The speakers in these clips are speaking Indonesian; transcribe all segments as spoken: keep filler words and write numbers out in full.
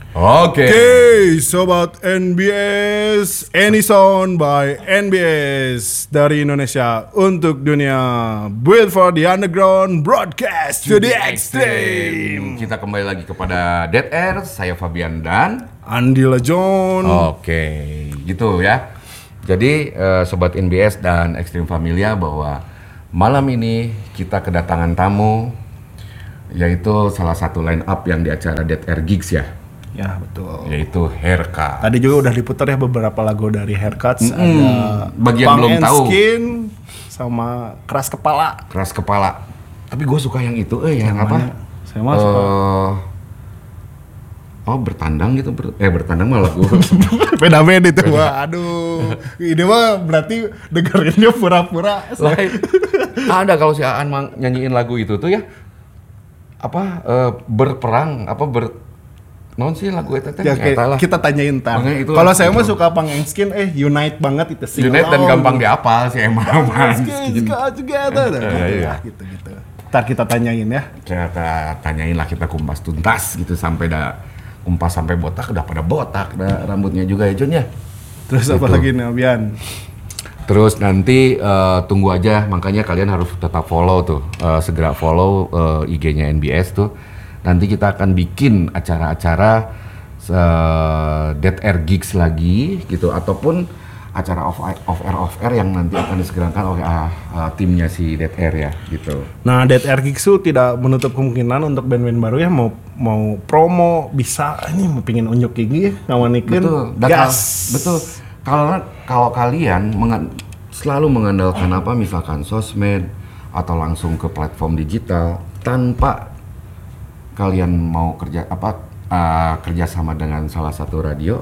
Oke. Okay. Okay, sobat N B S, Anysound by N B S dari Indonesia untuk dunia. Build for the underground, broadcast to, to the extreme. Kita kembali lagi kepada Dead Air. Saya Fabian dan Andila John. Oke, okay. Gitu ya. Jadi uh, sobat N B S dan Extreme Familia, bahwa malam ini kita kedatangan tamu, yaitu salah satu line up yang di acara Dead Air Gigs ya. Ya betul. Yaitu Haircut. Tadi juga udah diputar ya beberapa lagu dari Haircut. Mm-hmm. Ada bagian Punk belum and tahu. Skin sama Keras Kepala. Keras Kepala. Tapi gue suka yang itu, eh yang, yang apa? Saya mah suka. Uh, oh bertandang gitu, ber, eh bertandang malah gue. Beda-beda itu mah. Aduh, ini mah berarti dengerinnya pura-pura. Ada kalau si Aan nyanyiin lagu itu tuh ya. Apa uh, berperang apa ber non sih lagu itu teh ya, kita tanyain ntar. Kalau saya mah suka Punk and Skin, eh Unite banget itu sih. Unite dan gampang dihafal sih emang. Skin together. Ya, gitu gitu. Ntar kita tanyain ya. Kita tanyain lah, kita kumpas tuntas gitu sampai dah kumpas sampai botak, udah pada botak dah rambutnya juga ya John ya. Terus gitu. Apa lagi nih Bian? Terus nanti uh, tunggu aja, makanya kalian harus tetap follow tuh, uh, segera follow uh, I G-nya N B S tuh. Nanti kita akan bikin acara-acara uh, Dead Air Gigs lagi gitu, ataupun acara off off air off air yang nanti akan disegerakan oleh uh, uh, timnya si Dead Air ya gitu. Nah, Dead Air Gigs itu tidak menutup kemungkinan untuk band-band baru ya mau mau promo bisa, ini mau pingin unjuk gigi ngawanikin. Betul, gas. Betul. Kalau kalau kalian mengan, selalu mengandalkan apa misalkan sosmed atau langsung ke platform digital tanpa kalian mau kerja apa uh, kerjasama dengan salah satu radio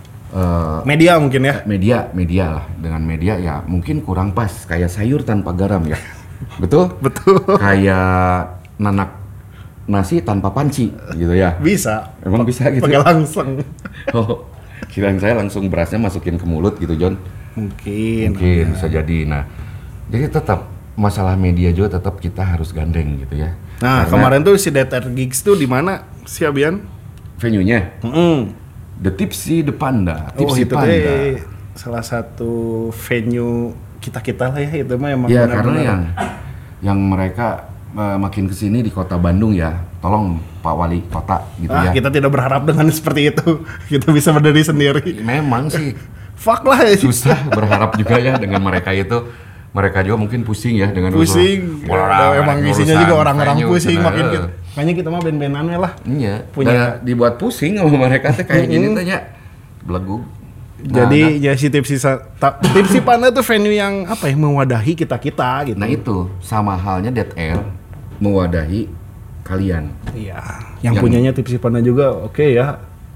uh, media mungkin ya media media lah dengan media ya mungkin kurang pas, kayak sayur tanpa garam ya. Betul betul kayak nanak nasi tanpa panci gitu ya. Bisa emang bisa gitu pakai langsung. Oh, kirain saya langsung berasnya masukin ke mulut gitu John. Mungkin mungkin bisa jadi. Nah jadi tetap masalah media juga tetap kita harus gandeng gitu ya. Nah, karena kemarin tuh si Dead Air Gigs tuh di mana sih Abian? Venue-nya? Mm-hmm. The Tipsy The Panda. Oh, Tipsy itu Panda. deh salah satu venue kita-kita lah ya, itu mah emang ya, benar-benar. Karena yang yang mereka uh, makin kesini di kota Bandung ya, tolong Pak Wali Kota gitu ah, ya. Kita tidak berharap dengan seperti itu. Kita bisa berdiri sendiri. Memang sih. Fuck lah ya. Susah berharap juga ya dengan mereka itu. Mereka juga mungkin pusing ya dengan pusing. Wah, emang isinya juga orang-orang venue, pusing nah, makin kita. Kayaknya kita mah band-bandan lah. Iya. Punya dan dibuat pusing sama mereka teh kayak gini tanya belegu. Nah, jadi nah. ya si Tipsy Tipsy Panda tuh venue yang apa ya, mewadahi kita-kita gitu. Nah itu sama halnya Dead Air mewadahi kalian. Iya. Yang, yang punyanya Tipsy Panda juga oke okay ya.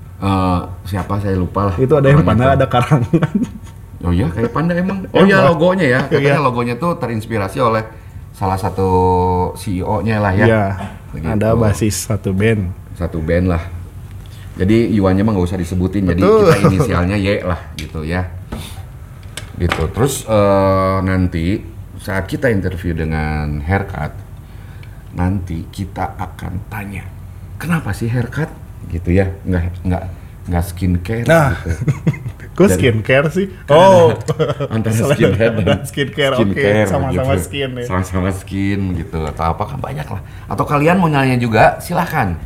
Uh, siapa saya lupa lah. Itu ada yang panda, ada karangan. Oh iya, kayak panda emang. Oh iya logonya ya. Katanya logonya tuh terinspirasi oleh salah satu C E O-nya lah ya. Iya. Ada basis satu band. Satu band lah. Jadi Yuannya mah nggak usah disebutin. Betul. Jadi kita inisialnya Y lah gitu ya. Gitu. Terus uh, nanti saat kita interview dengan Haircut, nanti kita akan tanya kenapa sih Haircut gitu ya? Nggak nggak nggak skincare. Nah. Gitu. Kok skincare sih? Oh, antara skincare dan skincare, oke, okay. sama-sama gitu. skin ya. Sama-sama skin gitu atau apa kan banyak lah. Atau kalian mau nanya juga silahkan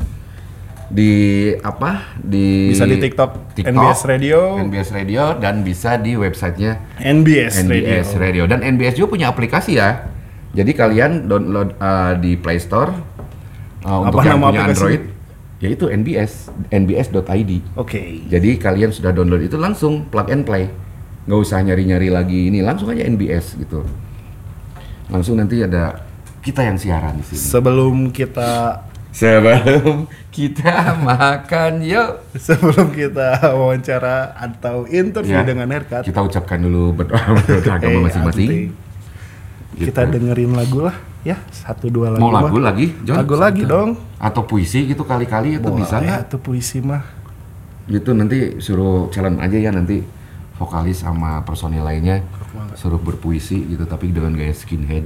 di apa di bisa di TikTok, TikTok N B S Radio, N B S Radio dan bisa di websitenya N B S, N B S Radio. Radio dan N B S juga punya aplikasi ya. Jadi kalian download uh, di Play Store uh, untuk yang punya aplikasi? Android. Yaitu N B S, N B S dot I D. Oke. Okay. Jadi kalian sudah download itu langsung plug and play, nggak usah nyari-nyari lagi ini, langsung aja N B S gitu. Langsung nanti ada kita yang siaran di sini. Sebelum kita sebelum kita makan yuk. Sebelum kita wawancara atau interview ya, dengan Haircut, kita ucapkan dulu berdoa agama masing-masing. Gitu. Kita dengerin lagu lah. Ya, satu dua lagu. Mau lagu mah. lagi, John? Lagu lagi dong. Atau puisi gitu kali-kali itu bisa nggak? Atau puisi mah. Gitu nanti suruh challenge aja ya nanti vokalis sama personil lainnya suruh berpuisi gitu tapi dengan gaya skinhead.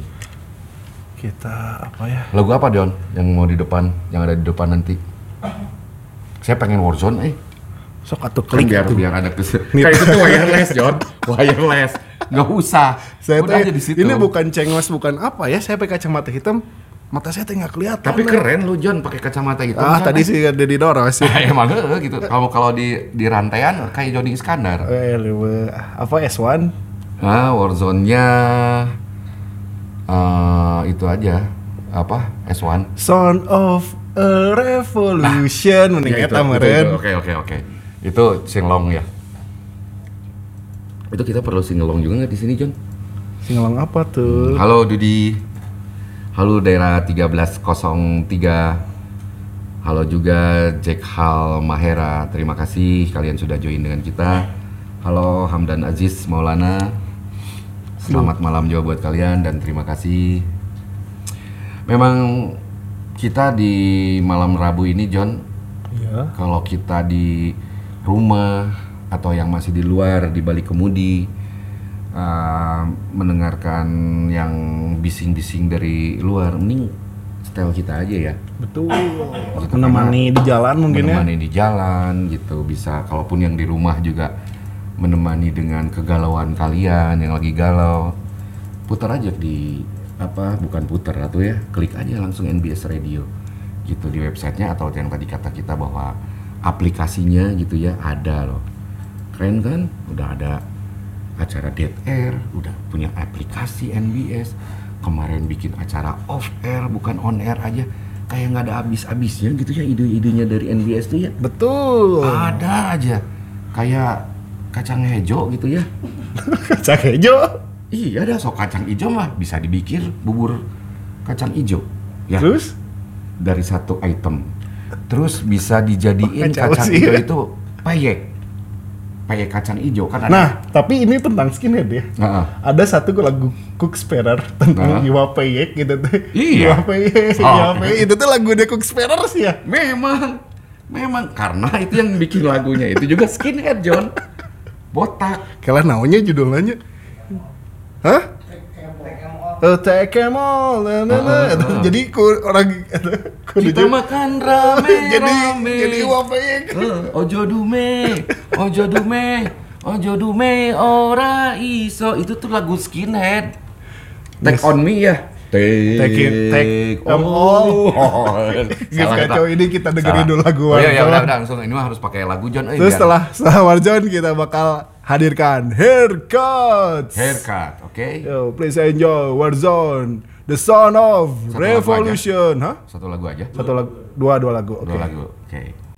Kita apa ya? Lagu apa Don yang mau di depan, yang ada di depan nanti? Saya pengen Warzone eh. Sok atuh Klik klik biar atuh. biar ada kes. Kayak itu tuh wireless, John. Wireless. Enggak usah. Saya Udah teh aja di situ. ini bukan cengos bukan apa ya, saya pakai kacamata hitam. Mata saya teh enggak kelihatan. Tapi keren lu John pakai kacamata gitu. Ah, tadi sih Dedi Doros sih. Emang heeh gitu. Kalau kalau di di rantaian kayak Johnny Iskandar. Eh, lewe. Apa S satu? Ah, Warzone-nya eh itu aja. Apa? S satu. Sound of a Revolution mending Ya, eta itu, meureun. itu, Oke oke oke. Itu singlong ya. Itu kita perlu singlong juga nggak di sini John? Singelong apa tuh? Halo Dudi. Halo daerah tiga belas nol tiga. Halo juga Jack Hal Mahera. Terima kasih kalian sudah join dengan kita. Halo Hamdan Aziz Maulana. Selamat malam juga buat kalian dan terima kasih. Memang kita di malam Rabu ini John, Iya. kalau kita di rumah atau yang masih di luar di balik kemudi uh, mendengarkan yang bising-bising dari luar, mending setel kita aja ya. Betul. Gitu, Menemani di jalan mungkin ya. menemani di jalan gitu, bisa kalaupun yang di rumah juga menemani dengan kegalauan kalian yang lagi galau, putar aja di apa bukan putar atau ya klik aja langsung N B S Radio gitu di websitenya atau yang tadi kata kita bahwa aplikasinya gitu ya ada loh, keren kan, udah ada acara Dead Air, udah punya aplikasi N B S, kemarin bikin acara off air bukan on air aja, kayak nggak ada habis-habisnya gitu ya ide-idenya dari N B S tuh ya. Betul. Ada aja kayak kacang hijau gitu ya. Kacang hijau. Iya ada, sok kacang hijau mah bisa dibikin bubur kacang hijau ya. Terus Dari satu item. Terus bisa dijadiin Oh, kacau kacang sih. hijau itu peyek. Peyek kacang hijau kan ada. nah, tapi ini tentang skinhead ya. Heeh. Ada satu lagu Cook Sparer tentang Nah. Iwa Peyek gitu tuh. Iya. Iwa Peyek, Oh. Iwa Peyek. Itu tuh lagu The Cook Sparer sih ya. Memang memang karena itu yang bikin lagunya itu juga skinhead John. Botak. Kalah naunya judulnya. Hah? Oh, take em all. Nah, nah, nah. Ah, ah, ah. Jadi ku orang ku Kita makan rame jadi rame. jadi Iwa Peyek. Eh, ojo dume, ojo dume, ojo dume, ora iso. Itu tuh lagu skinhead. Take Yes. on me ya. Take, Take it, take em all. Guys, kacau ini kita dengerin dulu lagu Oh, iya, iya, Warzone. udah, udah, langsung ini mah harus pakai lagu John. Eh, Terus biar- setelah setelah Warzone kita bakal hadirkan Haircuts. haircut, oke? Yo, please enjoy Warzone, the sound of Satu lagu revolution. Hah? Satu lagu aja. Satu lagu, dua dua lagu. Oke. Dua lagu, oke.